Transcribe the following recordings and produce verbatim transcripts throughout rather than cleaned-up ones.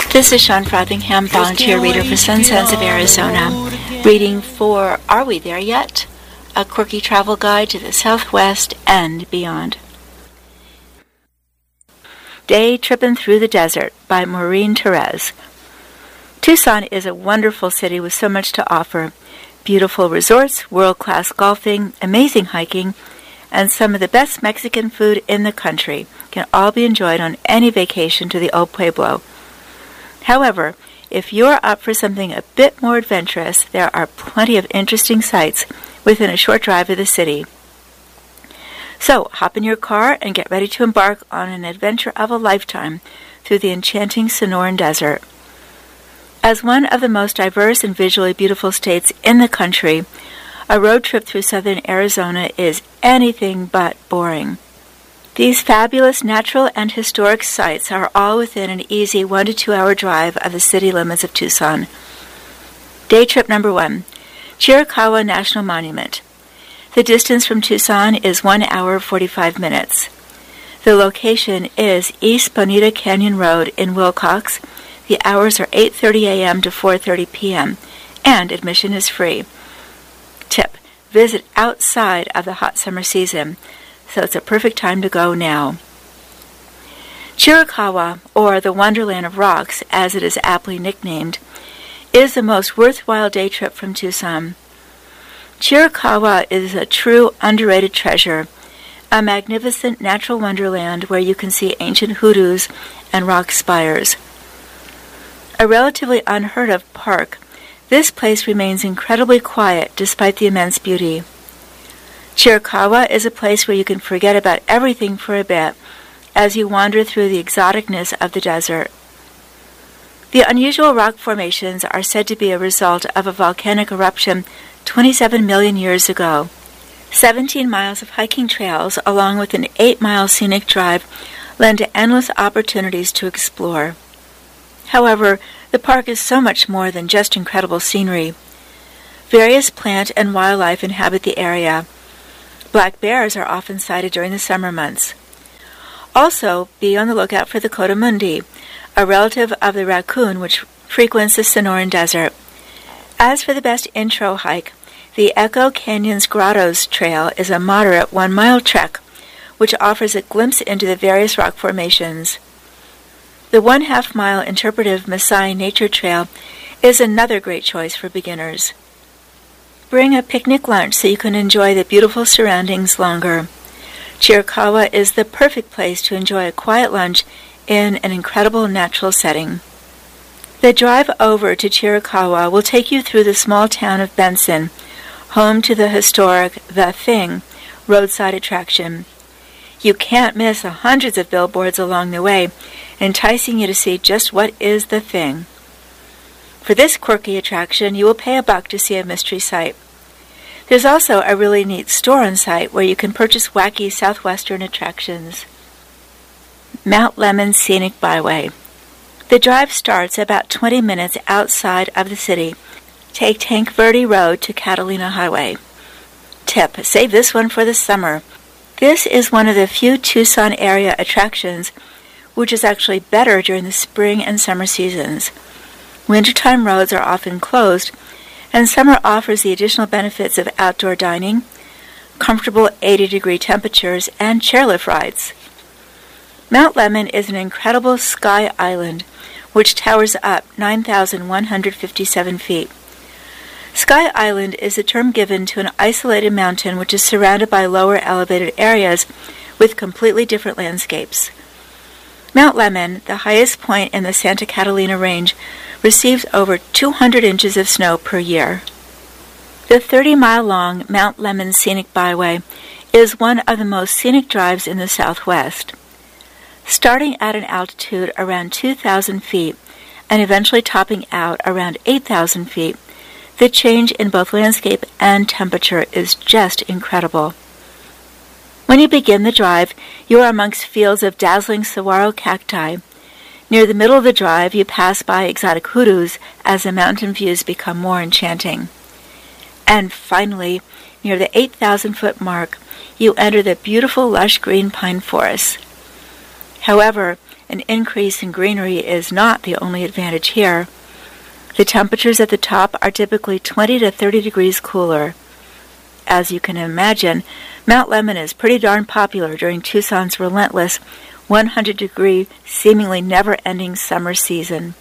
This is Sean Frothingham, volunteer reader for Sunsets of Arizona, reading for Are We There Yet? A quirky travel guide to the Southwest and beyond. Day Trippin' Through the Desert by Maureen Therese. Tucson is a wonderful city with so much to offer. Beautiful resorts, world-class golfing, amazing hiking, and some of the best Mexican food in the country can all be enjoyed on any vacation to the Old Pueblo. However, if you're up for something a bit more adventurous, there are plenty of interesting sights within a short drive of the city. So, hop in your car and get ready to embark on an adventure of a lifetime through the enchanting Sonoran Desert. As one of the most diverse and visually beautiful states in the country, a road trip through southern Arizona is anything but boring. These fabulous natural and historic sites are all within an easy one to two hour drive of the city limits of Tucson. Day trip number one, Chiricahua National Monument. The distance from Tucson is one hour forty-five minutes. The location is East Bonita Canyon Road in Wilcox. The hours are eight thirty a.m. to four thirty p.m. and admission is free. Tip: visit outside of the hot summer season, so it's a perfect time to go now. Chiricahua, or the Wonderland of Rocks, as it is aptly nicknamed, is the most worthwhile day trip from Tucson. Chiricahua is a true underrated treasure, a magnificent natural wonderland where you can see ancient hoodoos and rock spires. A relatively unheard of park, this place remains incredibly quiet despite the immense beauty. Chiricahua is a place where you can forget about everything for a bit as you wander through the exoticness of the desert. The unusual rock formations are said to be a result of a volcanic eruption twenty-seven million years ago. seventeen miles of hiking trails along with an eight mile scenic drive lend to endless opportunities to explore. However, the park is so much more than just incredible scenery. Various plant and wildlife inhabit the area. Black bears are often sighted during the summer months. Also, be on the lookout for the coatimundi, a relative of the raccoon which frequents the Sonoran Desert. As for the best intro hike, the Echo Canyons Grottos Trail is a moderate one-mile trek, which offers a glimpse into the various rock formations. The one-half-mile interpretive Maasai Nature Trail is another great choice for beginners. Bring a picnic lunch so you can enjoy the beautiful surroundings longer. Chiricahua is the perfect place to enjoy a quiet lunch in an incredible natural setting. The drive over to Chiricahua will take you through the small town of Benson, home to the historic The Thing roadside attraction. You can't miss the hundreds of billboards along the way, enticing you to see just what is The Thing. For this quirky attraction, you will pay a buck to see a mystery site. There's also a really neat store on site where you can purchase wacky southwestern attractions. Mount Lemmon Scenic Byway. The drive starts about twenty minutes outside of the city. Take Tank Verde Road to Catalina Highway. Tip: save this one for the summer. This is one of the few Tucson area attractions which is actually better during the spring and summer seasons. Wintertime roads are often closed, and summer offers the additional benefits of outdoor dining, comfortable eighty degree temperatures, and chairlift rides. Mount Lemmon is an incredible sky island which towers up nine thousand one hundred fifty-seven feet. Sky Island is a term given to an isolated mountain which is surrounded by lower elevated areas with completely different landscapes. Mount Lemmon, the highest point in the Santa Catalina Range, receives over two hundred inches of snow per year. The thirty mile long Mount Lemmon Scenic Byway is one of the most scenic drives in the Southwest. Starting at an altitude around two thousand feet and eventually topping out around eight thousand feet, the change in both landscape and temperature is just incredible. When you begin the drive, you are amongst fields of dazzling saguaro cacti. Near the middle of the drive, you pass by exotic hoodoos as the mountain views become more enchanting. And finally, near the eight thousand foot mark, you enter the beautiful lush green pine forests. However, an increase in greenery is not the only advantage here. The temperatures at the top are typically twenty to thirty degrees cooler. As you can imagine, Mount Lemmon is pretty darn popular during Tucson's relentless one hundred degree, seemingly never-ending summer season.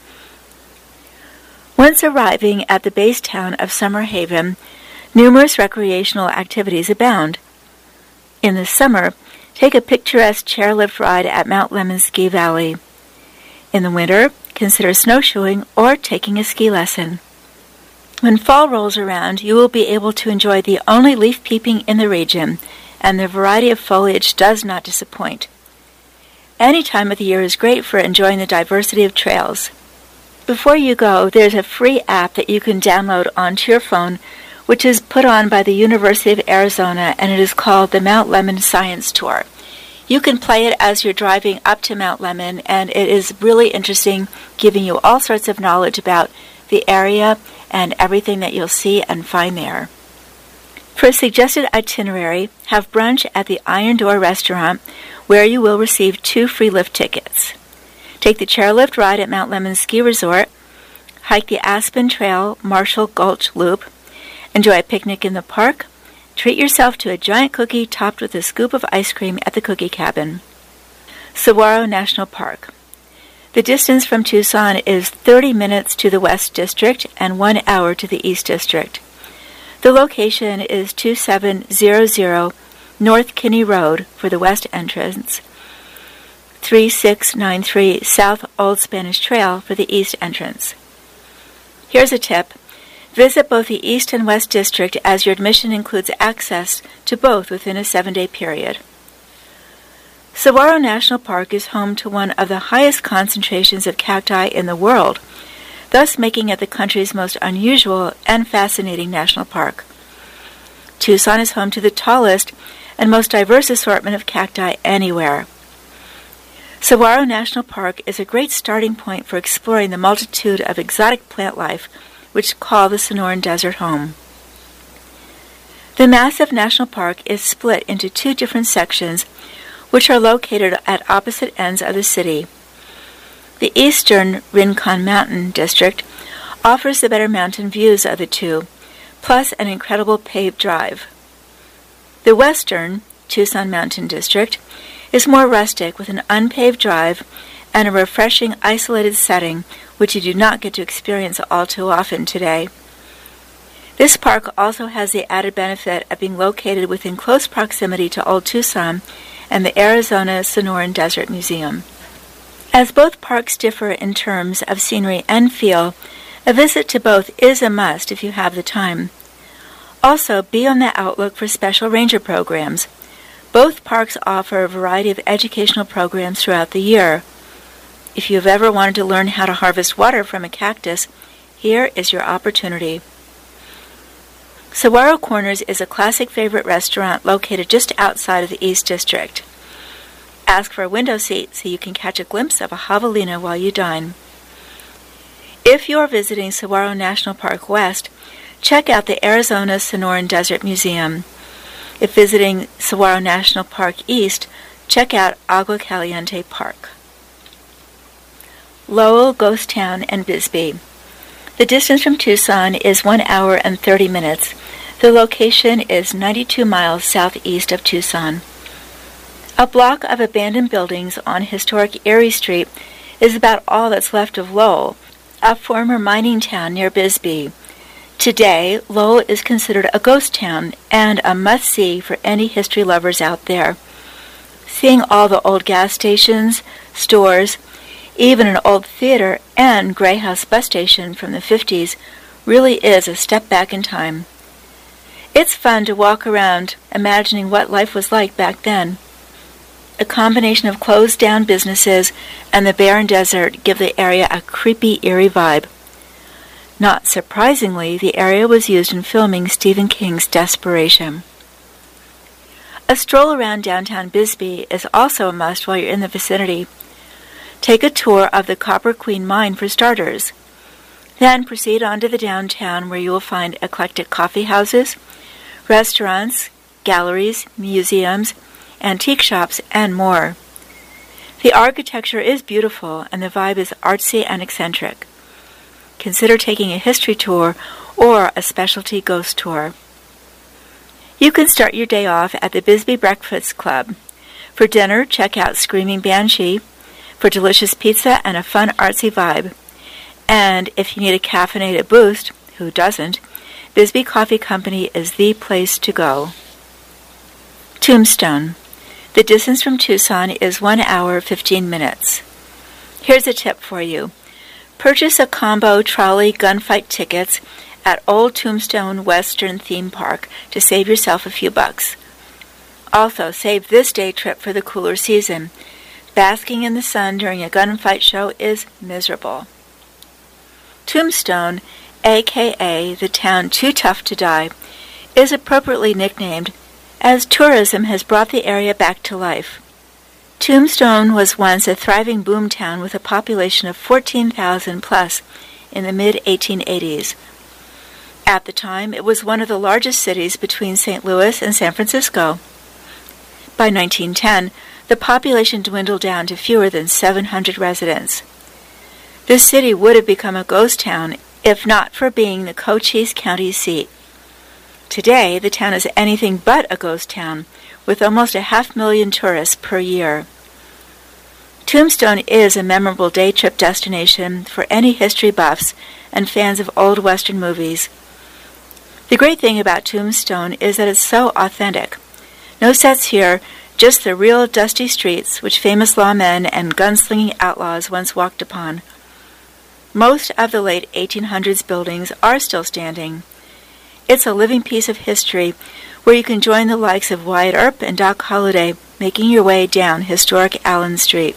Once arriving at the base town of Summer Haven, numerous recreational activities abound. In the summer, take a picturesque chairlift ride at Mount Lemmon Ski Valley. In the winter, consider snowshoeing or taking a ski lesson. When fall rolls around, you will be able to enjoy the only leaf peeping in the region, and the variety of foliage does not disappoint. Any time of the year is great for enjoying the diversity of trails. Before you go, there's a free app that you can download onto your phone, which is put on by the University of Arizona, and it is called the Mount Lemmon Science Tour. You can play it as you're driving up to Mount Lemmon, and it is really interesting, giving you all sorts of knowledge about the area and everything that you'll see and find there. For a suggested itinerary, have brunch at the Iron Door restaurant, where you will receive two free lift tickets. Take the chairlift ride at Mount Lemmon Ski Resort, hike the Aspen Trail Marshall Gulch Loop, enjoy a picnic in the park, treat yourself to a giant cookie topped with a scoop of ice cream at the Cookie Cabin. Saguaro National Park. The distance from Tucson is thirty minutes to the West District and one hour to the East District. The location is twenty-seven hundred North Kinney Road for the west entrance, thirty-six ninety-three South Old Spanish Trail for the east entrance. Here's a tip. Visit both the East and West District, as your admission includes access to both within a seven-day period. Saguaro National Park is home to one of the highest concentrations of cacti in the world, thus making it the country's most unusual and fascinating national park. Tucson is home to the tallest and most diverse assortment of cacti anywhere. Saguaro National Park is a great starting point for exploring the multitude of exotic plant life which call the Sonoran Desert home. The massive national park is split into two different sections, which are located at opposite ends of the city. The eastern Rincon Mountain District offers the better mountain views of the two, plus an incredible paved drive. The western Tucson Mountain District is more rustic, with an unpaved drive and a refreshing isolated setting which you do not get to experience all too often today. This park also has the added benefit of being located within close proximity to Old Tucson and the Arizona Sonoran Desert Museum. As both parks differ in terms of scenery and feel, a visit to both is a must if you have the time. Also, be on the outlook for special ranger programs. Both parks offer a variety of educational programs throughout the year. If you have ever wanted to learn how to harvest water from a cactus, here is your opportunity. Saguaro Corners is a classic favorite restaurant located just outside of the East District. Ask for a window seat so you can catch a glimpse of a javelina while you dine. If you are visiting Saguaro National Park West, check out the Arizona Sonoran Desert Museum. If visiting Saguaro National Park East, check out Agua Caliente Park. Lowell, Ghost Town, and Bisbee. The distance from Tucson is one hour and thirty minutes. The location is ninety-two miles southeast of Tucson. A block of abandoned buildings on historic Erie Street is about all that's left of Lowell, a former mining town near Bisbee. Today, Lowell is considered a ghost town and a must-see for any history lovers out there. Seeing all the old gas stations, stores, even an old theater and Gray House bus station from the fifties really is a step back in time. It's fun to walk around imagining what life was like back then. A combination of closed-down businesses and the barren desert give the area a creepy, eerie vibe. Not surprisingly, the area was used in filming Stephen King's Desperation. A stroll around downtown Bisbee is also a must while you're in the vicinity. Take a tour of the Copper Queen Mine for starters. Then proceed on to the downtown, where you will find eclectic coffee houses, restaurants, galleries, museums, antique shops, and more. The architecture is beautiful and the vibe is artsy and eccentric. Consider taking a history tour or a specialty ghost tour. You can start your day off at the Bisbee Breakfast Club. For dinner, check out Screaming Banshee for delicious pizza and a fun artsy vibe. And if you need a caffeinated boost, who doesn't, Bisbee Coffee Company is the place to go. Tombstone. The distance from Tucson is one hour fifteen minutes. Here's a tip for you. Purchase a combo trolley gunfight tickets at Old Tombstone Western Theme Park to save yourself a few bucks. Also, save this day trip for the cooler season. Basking in the sun during a gunfight show is miserable. Tombstone, aka the town too tough to die, is appropriately nicknamed as tourism has brought the area back to life. Tombstone was once a thriving boomtown with a population of fourteen thousand plus in the mid eighteen eighties. At the time, it was one of the largest cities between Saint Louis and San Francisco. By nineteen ten, the population dwindled down to fewer than seven hundred residents. This city would have become a ghost town if not for being the Cochise County seat. Today, the town is anything but a ghost town, with almost a half million tourists per year. Tombstone is a memorable day trip destination for any history buffs and fans of old Western movies. The great thing about Tombstone is that it's so authentic. No sets here, just the real dusty streets which famous lawmen and gunslinging outlaws once walked upon. Most of the late eighteen hundreds buildings are still standing. It's a living piece of history where you can join the likes of Wyatt Earp and Doc Holliday making your way down historic Allen Street.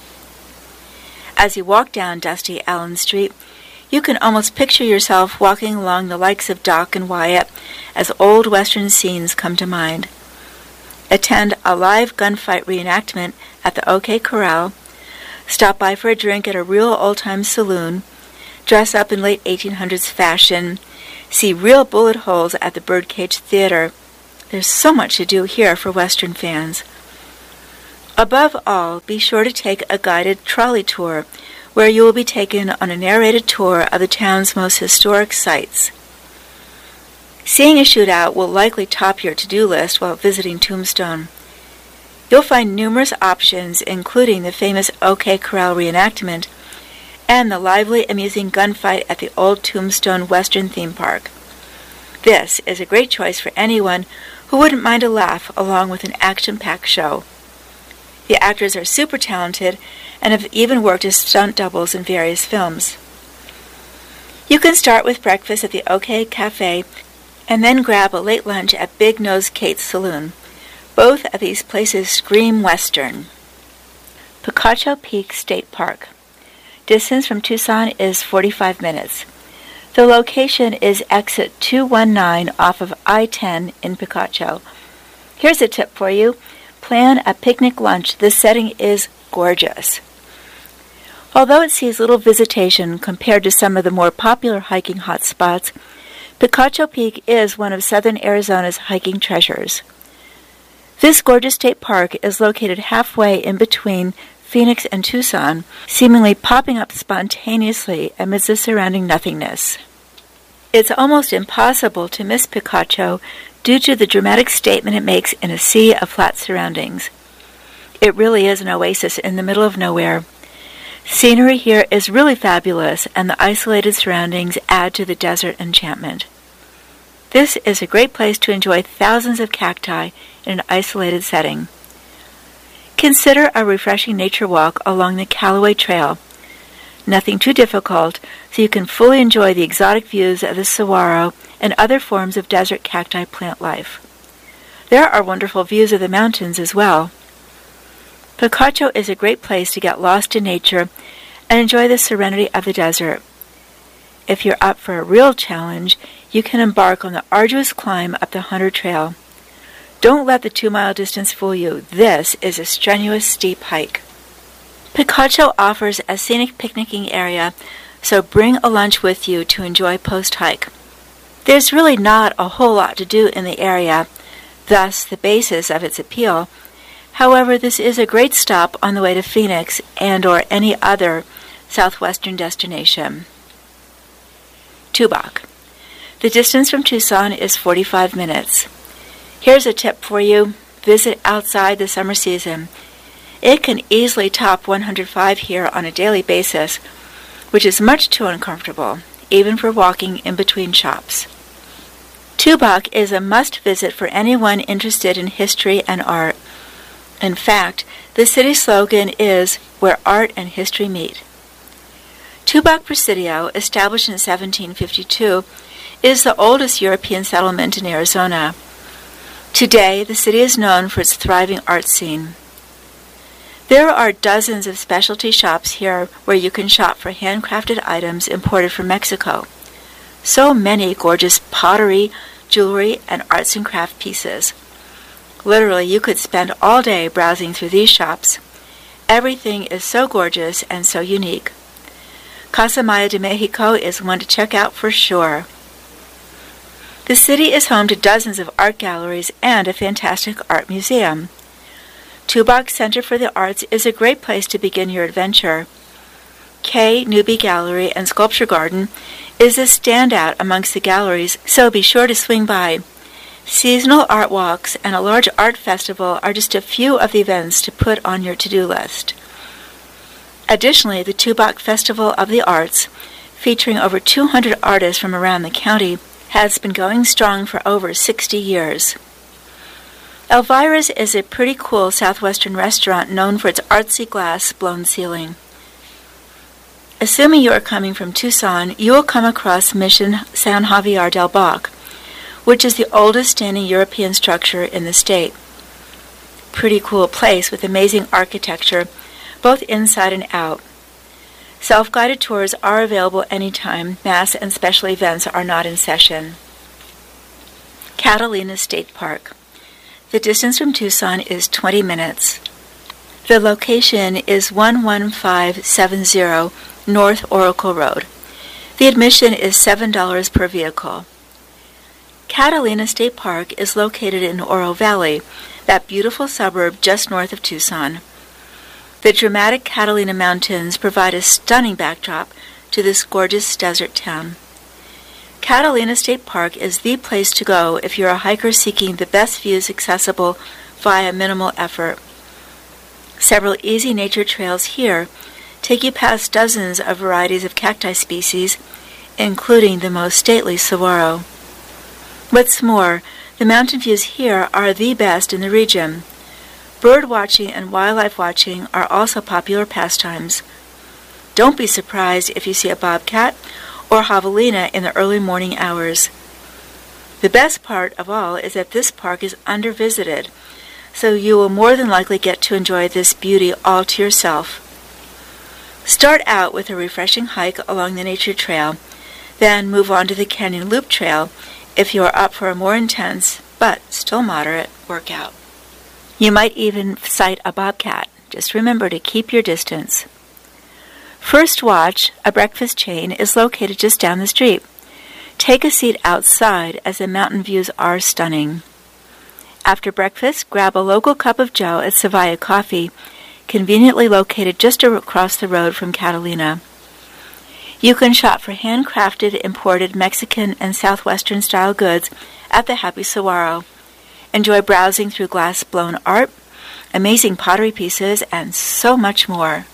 As you walk down dusty Allen Street, you can almost picture yourself walking along the likes of Doc and Wyatt as old Western scenes come to mind. Attend a live gunfight reenactment at the OK Corral, stop by for a drink at a real old-time saloon, dress up in late eighteen hundreds fashion, see real bullet holes at the Birdcage Theater. There's so much to do here for Western fans. Above all, be sure to take a guided trolley tour where you will be taken on a narrated tour of the town's most historic sites. Seeing a shootout will likely top your to-do list while visiting Tombstone. You'll find numerous options, including the famous OK Corral reenactment and the lively, amusing gunfight at the Old Tombstone Western Theme Park. This is a great choice for anyone who wouldn't mind a laugh along with an action-packed show. The actors are super talented and have even worked as stunt doubles in various films. You can start with breakfast at the OK Cafe and then grab a late lunch at Big Nose Kate's Saloon. Both of these places scream Western. Picacho Peak State Park. Distance from Tucson is forty-five minutes. The location is exit two nineteen off of I ten in Picacho. Here's a tip for you. Plan a picnic lunch. This setting is gorgeous. Although it sees little visitation compared to some of the more popular hiking hotspots, Picacho Peak is one of southern Arizona's hiking treasures. This gorgeous state park is located halfway in between Phoenix and Tucson, seemingly popping up spontaneously amidst the surrounding nothingness. It's almost impossible to miss Picacho due to the dramatic statement it makes in a sea of flat surroundings. It really is an oasis in the middle of nowhere. Scenery here is really fabulous, and the isolated surroundings add to the desert enchantment. This is a great place to enjoy thousands of cacti in an isolated setting. Consider a refreshing nature walk along the Callaway Trail. Nothing too difficult, so you can fully enjoy the exotic views of the saguaro and other forms of desert cacti plant life. There are wonderful views of the mountains as well. Picacho is a great place to get lost in nature and enjoy the serenity of the desert. If you're up for a real challenge, you can embark on the arduous climb up the Hunter Trail. Don't let the two-mile distance fool you. This is a strenuous, steep hike. Picacho offers a scenic picnicking area, so bring a lunch with you to enjoy post-hike. There's really not a whole lot to do in the area, thus the basis of its appeal, However, this is a great stop on the way to Phoenix and or any other southwestern destination. Tubac. The distance from Tucson is forty-five minutes. Here's a tip for you. Visit outside the summer season. It can easily top one hundred five here on a daily basis, which is much too uncomfortable, even for walking in between shops. Tubac is a must-visit for anyone interested in history and art. In fact, the city slogan is, "Where art and history meet." Tubac Presidio, established in seventeen fifty-two, is the oldest European settlement in Arizona. Today, the city is known for its thriving art scene. There are dozens of specialty shops here where you can shop for handcrafted items imported from Mexico. So many gorgeous pottery, jewelry, and arts and craft pieces. Literally, you could spend all day browsing through these shops. Everything is so gorgeous and so unique. Casa Maya de Mexico is one to check out for sure. The city is home to dozens of art galleries and a fantastic art museum. Tubac Center for the Arts is a great place to begin your adventure. K. Newby Gallery and Sculpture Garden is a standout amongst the galleries, so be sure to swing by. Seasonal art walks and a large art festival are just a few of the events to put on your to-do list. Additionally, the Tubac Festival of the Arts, featuring over two hundred artists from around the county, has been going strong for over sixty years. Elvira's is a pretty cool southwestern restaurant known for its artsy glass-blown ceiling. Assuming you are coming from Tucson, you will come across Mission San Javier del Bac, which is the oldest standing European structure in the state. Pretty cool place with amazing architecture, both inside and out. Self-guided tours are available anytime mass and special events are not in session. Catalina State Park. The distance from Tucson is twenty minutes. The location is one one five seven zero North Oracle Road. The admission is seven dollars per vehicle. Catalina State Park is located in Oro Valley, that beautiful suburb just north of Tucson. The dramatic Catalina Mountains provide a stunning backdrop to this gorgeous desert town. Catalina State Park is the place to go if you're a hiker seeking the best views accessible via minimal effort. Several easy nature trails here take you past dozens of varieties of cacti species, including the most stately saguaro. What's more, the mountain views here are the best in the region. Bird watching and wildlife watching are also popular pastimes. Don't be surprised if you see a bobcat or javelina in the early morning hours. The best part of all is that this park is under-visited, so you will more than likely get to enjoy this beauty all to yourself. Start out with a refreshing hike along the nature trail, then move on to the Canyon Loop Trail if you are up for a more intense, but still moderate, workout. You might even sight a bobcat. Just remember to keep your distance. First Watch, a breakfast chain, is located just down the street. Take a seat outside as the mountain views are stunning. After breakfast, grab a local cup of joe at Savaya Coffee, conveniently located just across the road from Catalina. You can shop for handcrafted, imported Mexican and Southwestern style goods at the Happy Saguaro. Enjoy browsing through glass-blown art, amazing pottery pieces, and so much more.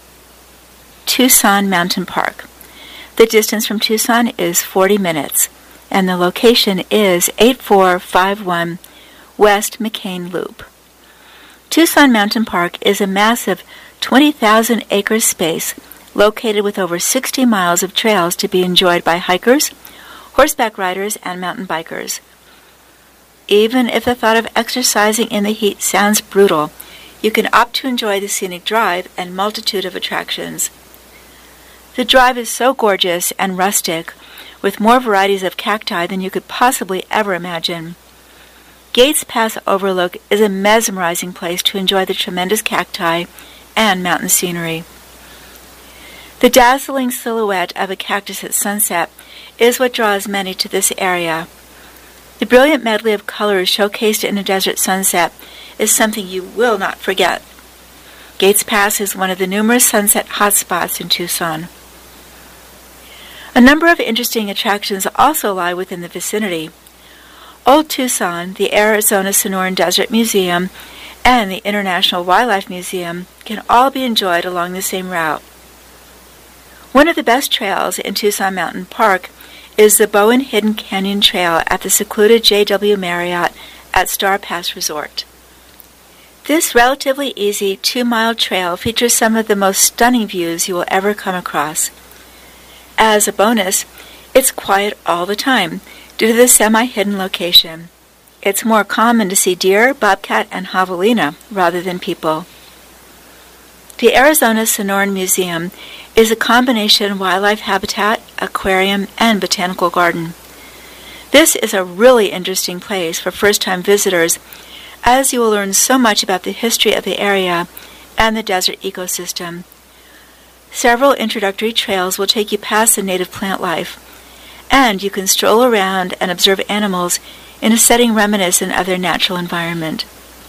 Tucson Mountain Park. The distance from Tucson is forty minutes, and the location is eighty-four fifty-one West McCain Loop. Tucson Mountain Park is a massive twenty thousand acre space located with over sixty miles of trails to be enjoyed by hikers, horseback riders, and mountain bikers. Even if the thought of exercising in the heat sounds brutal, you can opt to enjoy the scenic drive and multitude of attractions. The drive is so gorgeous and rustic, with more varieties of cacti than you could possibly ever imagine. Gates Pass Overlook is a mesmerizing place to enjoy the tremendous cacti and mountain scenery. The dazzling silhouette of a cactus at sunset is what draws many to this area. The brilliant medley of colors showcased in a desert sunset is something you will not forget. Gates Pass is one of the numerous sunset hotspots in Tucson. A number of interesting attractions also lie within the vicinity. Old Tucson, the Arizona Sonoran Desert Museum, and the International Wildlife Museum can all be enjoyed along the same route. One of the best trails in Tucson Mountain Park is the Bowen Hidden Canyon Trail at the secluded J W Marriott at Star Pass Resort. This relatively easy two-mile trail features some of the most stunning views you will ever come across. As a bonus, it's quiet all the time due to the semi-hidden location. It's more common to see deer, bobcat, and javelina rather than people. The Arizona Sonoran Museum is a combination wildlife habitat, aquarium, and botanical garden. This is a really interesting place for first-time visitors, as you will learn so much about the history of the area and the desert ecosystem. Several introductory trails will take you past the native plant life, and you can stroll around and observe animals in a setting reminiscent of their natural environment.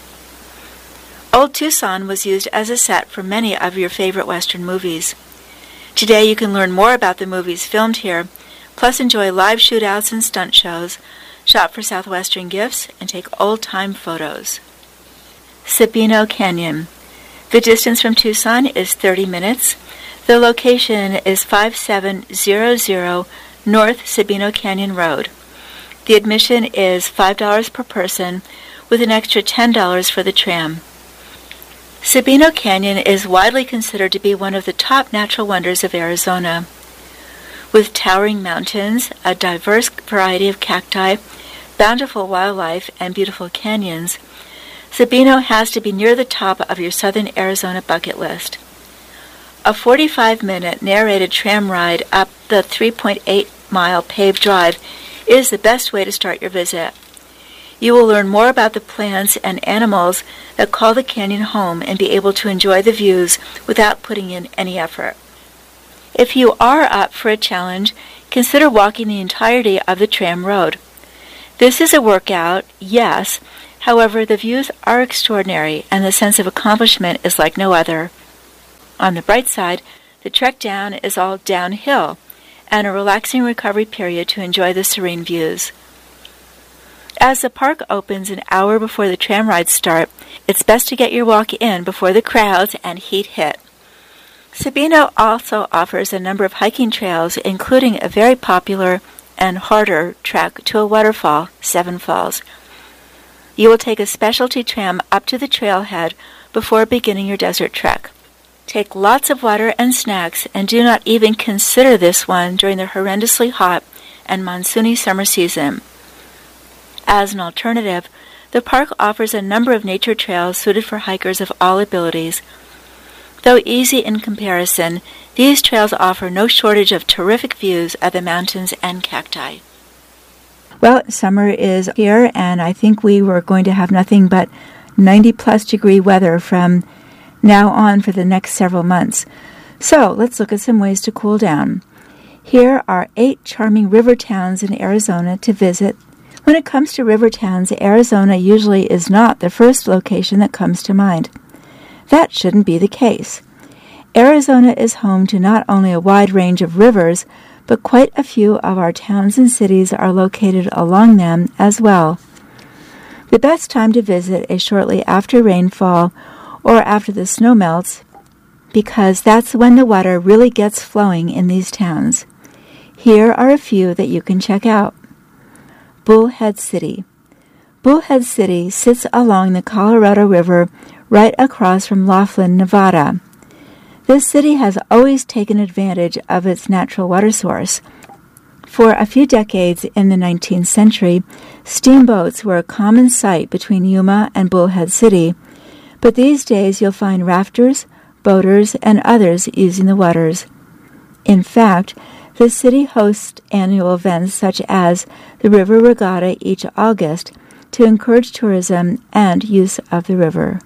Old Tucson was used as a set for many of your favorite Western movies. Today you can learn more about the movies filmed here, plus enjoy live shootouts and stunt shows, shop for Southwestern gifts, and take old-time photos. Sabino Canyon. The distance from Tucson is thirty minutes. The location is five seven zero zero North Sabino Canyon Road. The admission is five dollars per person, with an extra ten dollars for the tram. Sabino Canyon is widely considered to be one of the top natural wonders of Arizona. With towering mountains, a diverse variety of cacti, bountiful wildlife, and beautiful canyons, Sabino has to be near the top of your southern Arizona bucket list. A forty-five minute narrated tram ride up the three point eight mile paved drive is the best way to start your visit. You will learn more about the plants and animals that call the canyon home and be able to enjoy the views without putting in any effort. If you are up for a challenge, consider walking the entirety of the tram road. This is a workout, yes, however the views are extraordinary and the sense of accomplishment is like no other. On the bright side, the trek down is all downhill and a relaxing recovery period to enjoy the serene views. As the park opens an hour before the tram rides start, it's best to get your walk in before the crowds and heat hit. Sabino also offers a number of hiking trails, including a very popular and harder trek to a waterfall, Seven Falls. You will take a specialty tram up to the trailhead before beginning your desert trek. Take lots of water and snacks, and do not even consider this one during the horrendously hot and monsoony summer season. As an alternative, the park offers a number of nature trails suited for hikers of all abilities. Though easy in comparison, these trails offer no shortage of terrific views of the mountains and cacti. Well, summer is here, and I think we were going to have nothing but ninety plus degree weather from now on for the next several months. So let's look at some ways to cool down. Here are eight charming river towns in Arizona to visit. When it comes to river towns, Arizona usually is not the first location that comes to mind. That shouldn't be the case. Arizona is home to not only a wide range of rivers, but quite a few of our towns and cities are located along them as well. The best time to visit is shortly after rainfall or after the snow melts, because that's when the water really gets flowing in these towns. Here are a few that you can check out. Bullhead City. Bullhead City sits along the Colorado River right across from Laughlin, Nevada. This city has always taken advantage of its natural water source. For a few decades in the nineteenth century, steamboats were a common sight between Yuma and Bullhead City, but these days you'll find rafters, boaters, and others using the waters. In fact, the city hosts annual events such as the River Regatta each August to encourage tourism and use of the river.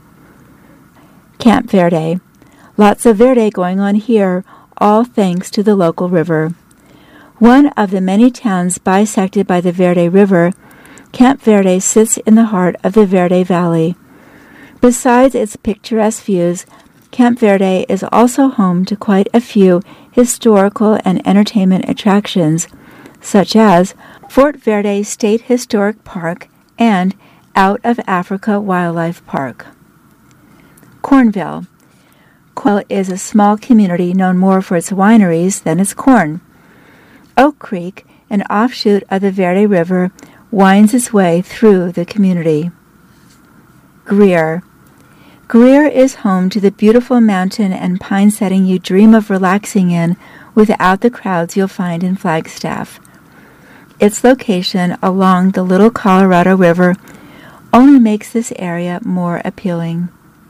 Camp Verde. Lots of verde going on here, all thanks to the local river. One of the many towns bisected by the Verde River, Camp Verde sits in the heart of the Verde Valley. Besides its picturesque views, Camp Verde is also home to quite a few historical and entertainment attractions, such as Fort Verde State Historic Park and Out of Africa Wildlife Park. Cornville. Cornville is a small community known more for its wineries than its corn. Oak Creek, an offshoot of the Verde River, winds its way through the community. Greer. Greer is home to the beautiful mountain and pine setting you dream of relaxing in without the crowds you'll find in Flagstaff. Its location along the Little Colorado River only makes this area more appealing.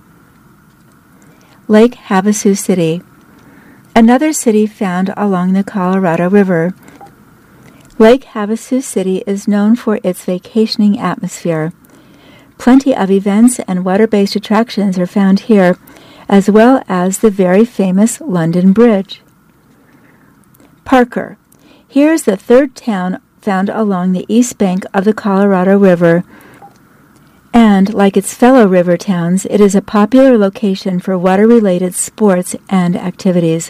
Lake Havasu City. Another city found along the Colorado River. Lake Havasu City is known for its vacationing atmosphere. Plenty of events and water-based attractions are found here, as well as the very famous London Bridge. Parker. Here is the third town found along the east bank of the Colorado River, and, like its fellow river towns, it is a popular location for water-related sports and activities.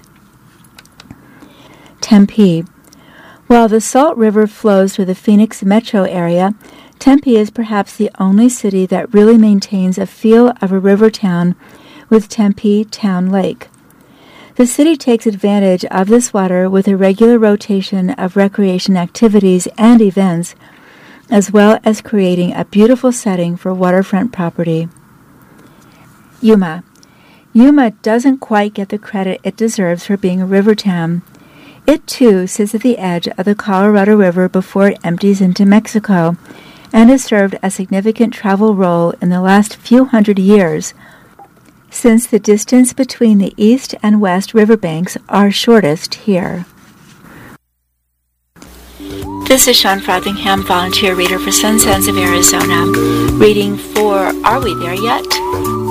Tempe. While the Salt River flows through the Phoenix metro area, Tempe is perhaps the only city that really maintains a feel of a river town with Tempe Town Lake. The city takes advantage of this water with a regular rotation of recreation activities and events, as well as creating a beautiful setting for waterfront property. Yuma. Yuma doesn't quite get the credit it deserves for being a river town. It, too, sits at the edge of the Colorado River before it empties into Mexico, and has served a significant travel role in the last few hundred years, since the distance between the east and west riverbanks are shortest here. This is Sean Frothingham, volunteer reader for Sun Sounds of Arizona, reading for Are We There Yet?